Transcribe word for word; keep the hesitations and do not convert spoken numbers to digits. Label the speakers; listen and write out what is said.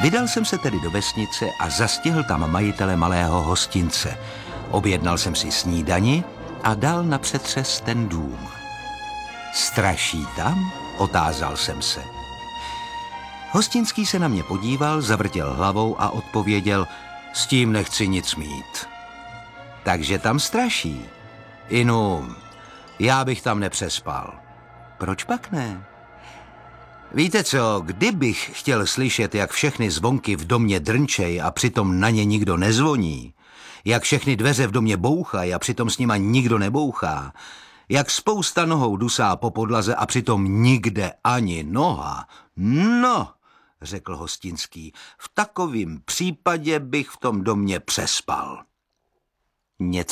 Speaker 1: Vydal jsem se tedy do vesnice a zastihl tam majitele malého hostince. Objednal jsem si snídani a dal na přetřes ten dům. Straší tam? Otázal jsem se. Hostinský se na mě podíval, zavrtěl hlavou a odpověděl, s tím nechci nic mít. Takže tam straší. Inu, já bych tam nepřespal. Proč pak ne? Víte co, kdybych chtěl slyšet, jak všechny zvonky v domě drnčej a přitom na ně nikdo nezvoní, jak všechny dveře v domě bouchají a přitom s nima nikdo nebouchá, jak spousta nohou dusá po podlaze a přitom nikde ani noha, no, řekl hostinský, v takovém případě bych v tom domě přespal. Něco